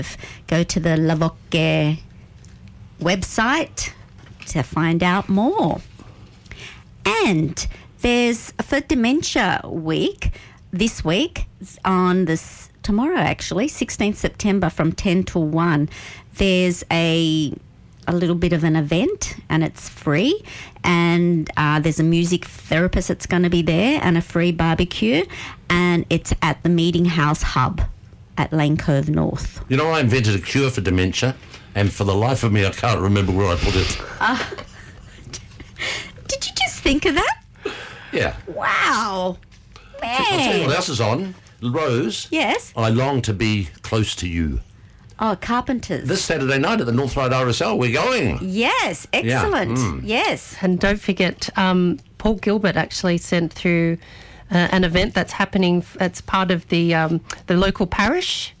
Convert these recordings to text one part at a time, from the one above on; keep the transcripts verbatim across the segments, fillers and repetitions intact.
Go to the Lavoque website to find out more. And there's for Dementia Week this week on this tomorrow actually, sixteenth September from ten till one. There's a a little bit of an event and it's free, and uh, there's a music therapist that's going to be there and a free barbecue, and it's at the Meeting House Hub at Lane Cove North. You know, I invented a cure for dementia, and for the life of me I can't remember where I put it. Uh, did you just think of that? Yeah. Wow. Man. I'll tell you what else is on. Rose. Yes? I long to be close to you. Oh, Carpenters. This Saturday night at the North Road R S L, we're going. Yes, excellent. Yeah. Mm. Yes. And don't forget, um, Paul Gilbert actually sent through uh, an event that's happening. It's part of the um, the local parish.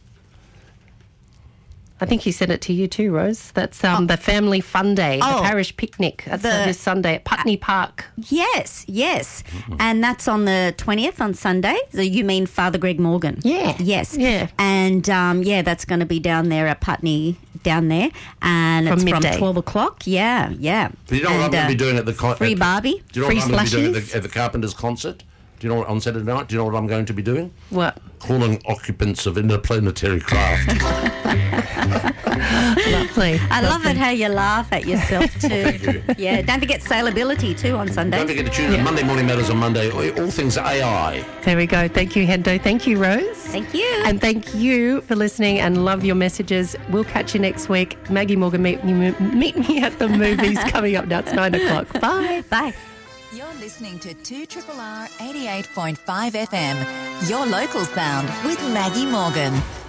I think he sent it to you too, Rose. That's um, oh. the Family Fun Day, oh. the parish picnic. That's the, uh, this Sunday at Putney uh, Park. Yes, yes. Mm-hmm. And that's on the twentieth on Sunday. So you mean Father Greg Morgan? Yeah. Yes. Yeah. And, um, yeah, that's going to be down there at Putney, down there. And from it's midday. from twelve o'clock. Yeah, yeah. Do you know and, what I'm going uh, to be doing at the... Con- free at, Barbie? Do you know free what I'm going to be doing slushies? at the, at the Carpenters concert? Do you know what, on Saturday night? Do you know what I'm going to be doing? What? Calling occupants of interplanetary craft. Lovely. I love it how you laugh at yourself too. Thank you. Yeah, don't forget Sailability too on Sunday. Don't forget to tune in Yeah. Monday Morning Matters on Monday. All things A I. There we go. Thank you, Hendo. Thank you, Rose. Thank you. And thank you for listening and love your messages. We'll catch you next week. Maggie Morgan, meet me, meet me at the movies coming up now. It's nine o'clock. Bye. Bye. You're listening to two R R R eighty-eight point five F M, your local sound with Maggie Morgan.